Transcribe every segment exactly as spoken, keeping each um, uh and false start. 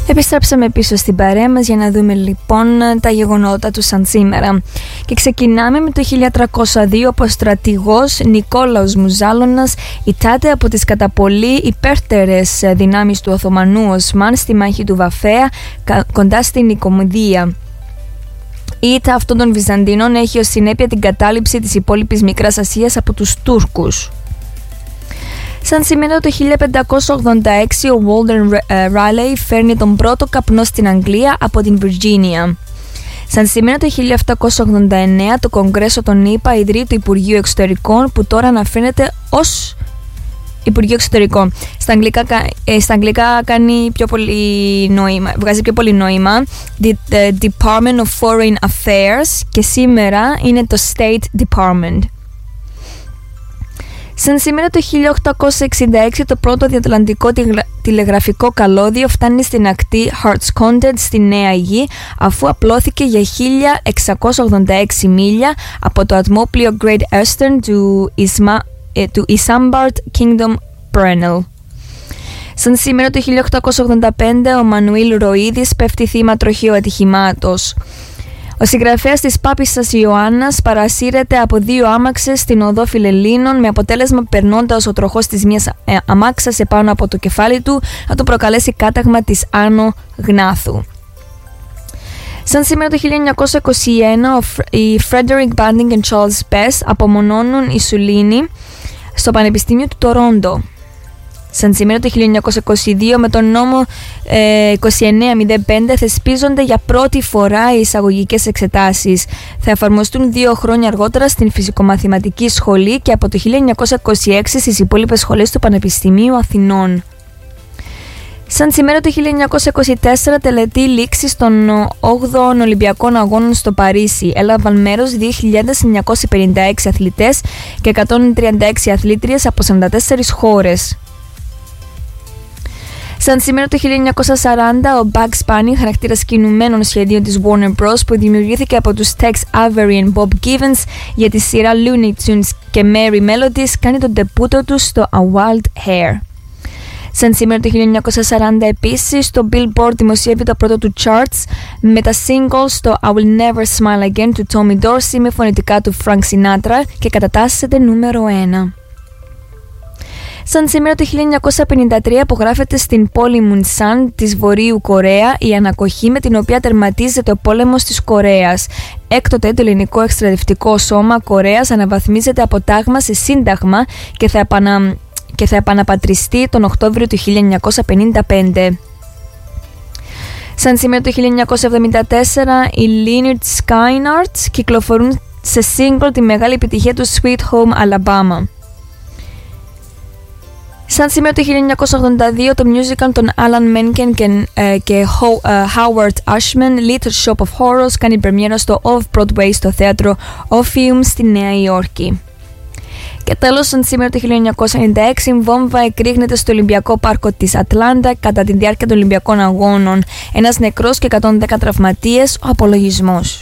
Επιστρέψαμε πίσω στην παρέα μας για να δούμε λοιπόν τα γεγονότα του σαν σήμερα. Και ξεκινάμε με το χίλια τριακόσια δύο, όπου ο στρατηγός Νικόλαος Μουζάλωνας ητάται από τις κατά πολύ υπέρτερες δυνάμεις του Οθωμανού Οσμάν στη μάχη του Βαφέα κοντά στην Νικομιδία. Η ήττα αυτών των Βυζαντινών έχει ως συνέπεια την κατάληψη της υπόλοιπης Μικράς Ασίας από τους Τούρκους. Σαν σήμερα το χίλια πεντακόσια ογδόντα έξι ο Walter Raleigh φέρνει τον πρώτο καπνό στην Αγγλία από την Βιρτζίνια. Σαν σήμερα το χίλια επτακόσια ογδόντα εννέα το Κογκρέσο των ΗΠΑ ιδρύει το Υπουργείο Εξωτερικών, που τώρα αναφέρεται ως Υπουργείο Εξωτερικών. Στα αγγλικά, ε, στα αγγλικά κάνει πιο πολύ νόημα, βγάζει πιο πολύ νόημα. The, the Department of Foreign Affairs, και σήμερα είναι το State Department. Σαν σήμερα το χίλια οκτακόσια εξήντα έξι το πρώτο διατλαντικό τηλεγραφικό καλώδιο φτάνει στην ακτή Heart's Content στη Νέα Γη, αφού απλώθηκε για χίλια εξακόσια ογδόντα έξι μίλια από το ατμόπλοιο Great Eastern του, Isma, ε, του Isambard Kingdom Perennial. Σαν σήμερα το χίλια οκτακόσια ογδόντα πέντε ο Μανουήλ Ροΐδης πέφτει θύμα τροχαίου ατυχημάτος. Ο συγγραφέας της Πάπισσας Ιωάννας παρασύρεται από δύο άμαξες στην οδό Φιλελλήνων, με αποτέλεσμα, περνώντας ο τροχός της μιας αμάξας επάνω από το κεφάλι του, να του προκαλέσει κάταγμα της άνω γνάθου. Σαν σήμερα το χίλια εννιακόσια είκοσι ένα οι Frederick Banting και Charles Bess απομονώνουν Ισουλίνη στο Πανεπιστήμιο του Τορόντο. Σαν σήμερα το χίλια εννιακόσια είκοσι δύο με τον νόμο ε, είκοσι εννέα μηδέν πέντε θεσπίζονται για πρώτη φορά οι εισαγωγικές εξετάσεις. Θα εφαρμοστούν δύο χρόνια αργότερα στην Φυσικομαθηματική Σχολή και από το χίλια εννιακόσια είκοσι έξι στις υπόλοιπες σχολές του Πανεπιστημίου Αθηνών. Σαν σήμερα το χίλια εννιακόσια είκοσι τέσσερα τελετή λήξης των όγδοων Ολυμπιακών Αγώνων στο Παρίσι. Έλαβαν μέρος δύο χιλιάδες εννιακόσιοι πενήντα έξι αθλητές και εκατόν τριάντα έξι αθλήτριες από σαράντα τέσσερις χώρες. Σαν σήμερα το χίλια εννιακόσια σαράντα, ο Bugs Bunny, χαρακτήρας κινουμένων σχεδίων της Warner Bros. Που δημιουργήθηκε από τους Tex Avery and Bob Givens για τη σειρά Looney Tunes και Merry Melodies, κάνει τον τεπούτο του στο A Wild Hair. Σαν σήμερα το χίλια εννιακόσια σαράντα επίσης, το Billboard δημοσιεύει το πρώτο του charts με τα singles το I Will Never Smile Again του Tommy Dorsey με φωνητικά του Frank Sinatra και κατατάσσεται νούμερο ένα. Σαν σήμερα το χίλια εννιακόσια πενήντα τρία απογράφεται στην πόλη Μουνσάν της Βορείου Κορέα η ανακοχή με την οποία τερματίζεται ο πόλεμος της Κορέας. Έκτοτε το ελληνικό εκστρατευτικό σώμα Κορέας αναβαθμίζεται από τάγμα σε σύνταγμα και θα, επανα... και θα επαναπατριστεί τον Οκτώβριο του χίλια εννιακόσια πενήντα πέντε. Σαν σήμερα το χίλια εννιακόσια εβδομήντα τέσσερα οι Lynyrd Skynyrd κυκλοφορούν σε single τη μεγάλη επιτυχία του Sweet Home Alabama. Σαν σήμερα το χίλια εννιακόσια ογδόντα δύο το musical των Alan Menken και, ε, και Ho, ε, Howard Ashman, Little Shop of Horrors, κάνει πρεμιέρα στο Off-Broadway στο θέατρο Orpheum στη Νέα Υόρκη. Και τέλος, σαν σήμερα το χίλια εννιακόσια ενενήντα έξι, η βόμβα εκρήγνεται στο Ολυμπιακό Πάρκο της Ατλάντα κατά τη διάρκεια των Ολυμπιακών Αγώνων. Ένας νεκρός και εκατόν δέκα τραυματίες, ο απολογισμός.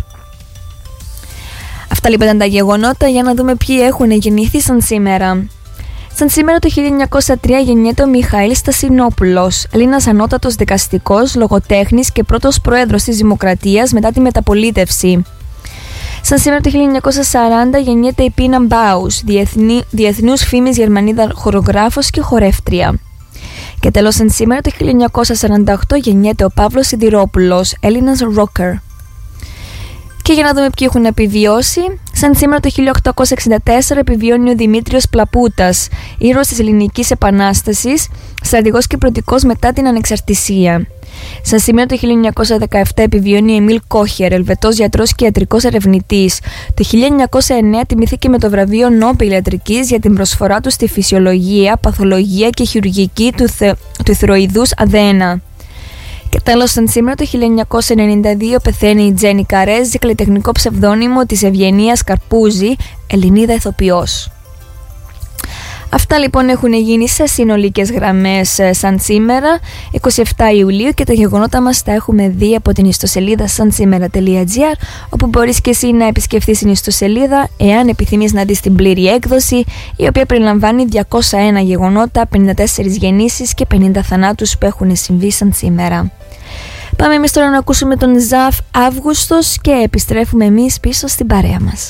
Αυτά λοιπόν ήταν τα γεγονότα, για να δούμε ποιοι έχουν γεννηθεί σαν σήμερα. Σαν σήμερα το χίλια εννιακόσια τρία γεννιέται ο Μιχαήλ Στασινόπουλος, Έλληνας ανώτατος δικαστικός, λογοτέχνης και πρώτος πρόεδρος της Δημοκρατίας μετά τη μεταπολίτευση. Σαν σήμερα το χίλια εννιακόσια σαράντα γεννιέται η Πίνα Μπάους, διεθνή, διεθνούς φήμης Γερμανίδα χορογράφος και χορεύτρια. Και τέλος, σαν σήμερα το χίλια εννιακόσια σαράντα οκτώ γεννιέται ο Παύλος Σιδηρόπουλος, Έλληνας ρόκερ. Και για να δούμε ποιοι έχουν επιβιώσει, σαν σήμερα το χίλια οκτακόσια εξήντα τέσσερα επιβιώνει ο Δημήτριος Πλαπούτας, ήρωας της Ελληνικής Επανάστασης, στρατηγός και πρωτικός μετά την ανεξαρτησία. Σαν σήμερα το χίλια εννιακόσια δεκαεπτά επιβιώνει ο Εμίλ Κόχερ, Ελβετός γιατρός και ιατρικός ερευνητής. Το χίλια εννιακόσια εννέα τιμήθηκε με το βραβείο Νόμπελ Ιατρικής για την προσφορά του στη φυσιολογία, παθολογία και χειρουργική του, θε... του ηθροειδούς αδένα. Και τέλος, σαν σήμερα το χίλια εννιακόσια ενενήντα δύο πεθαίνει η Τζένι Καρέζη, καλλιτεχνικό ψευδόνυμο της Ευγενίας Καρπούζη, Ελληνίδα ηθοποιός. Αυτά λοιπόν έχουν γίνει σε συνολικές γραμμές σαν σήμερα, εικοστή εβδόμη Ιουλίου, και τα γεγονότα μας τα έχουμε δει από την ιστοσελίδα σαν σήμερα τελεία τζι άρ, όπου μπορείς και εσύ να επισκεφθείς την ιστοσελίδα εάν επιθυμείς να δεις την πλήρη έκδοση, η οποία περιλαμβάνει διακόσια ένα γεγονότα, πενήντα τέσσερις γεννήσεις και πενήντα θανάτους που έχουν συμβεί σαν σήμερα. Πάμε εμείς τώρα να ακούσουμε τον Ζαφ Αύγουστος και επιστρέφουμε εμείς πίσω στην παρέα μας.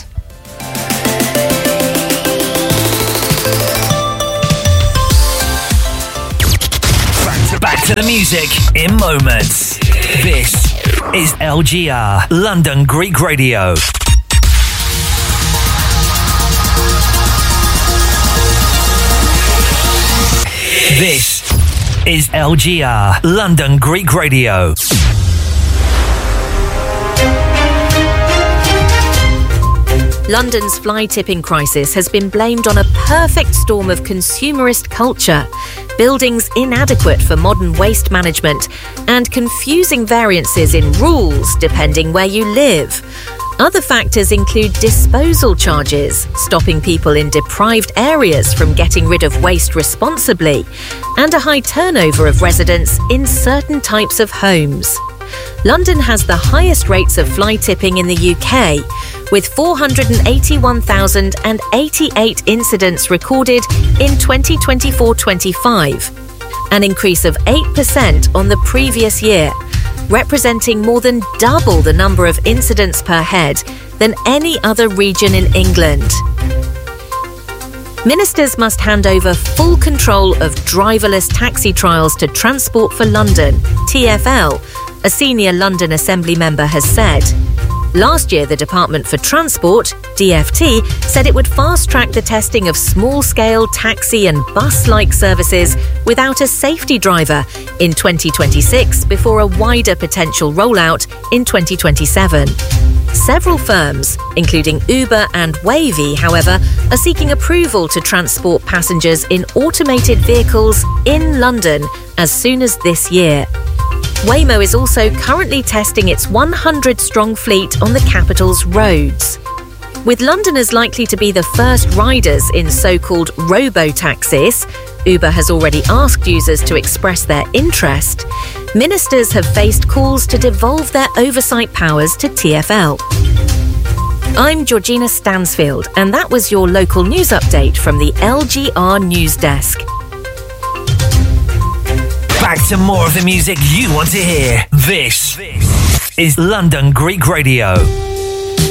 Back to the music in moments. This is L G R, London Greek Radio. This is L G R, London Greek Radio. London's fly tipping crisis has been blamed on a perfect storm of consumerist culture, buildings inadequate for modern waste management, and confusing variances in rules depending where you live. Other factors include disposal charges, stopping people in deprived areas from getting rid of waste responsibly, and a high turnover of residents in certain types of homes. London has the highest rates of fly tipping in the U K, with four hundred eighty-one thousand eighty-eight incidents recorded in twenty twenty-four twenty-five, an increase of eight percent on the previous year, representing more than double the number of incidents per head than any other region in England. Ministers must hand over full control of driverless taxi trials to Transport for London, T F L, a senior London Assembly member has said. Last year, the Department for Transport, D F T, said it would fast-track the testing of small-scale taxi and bus-like services without a safety driver in twenty twenty-six before a wider potential rollout in twenty twenty-seven. Several firms, including Uber and Wavy, however, are seeking approval to transport passengers in automated vehicles in London as soon as this year. Waymo is also currently testing its one hundred strong fleet on the capital's roads. With Londoners likely to be the first riders in so-called robo-taxis, Uber has already asked users to express their interest. Ministers have faced calls to devolve their oversight powers to T F L. I'm Georgina Stansfield, and that was your local news update from the L G R News Desk. Back to more of the music you want to hear. This is London Greek Radio.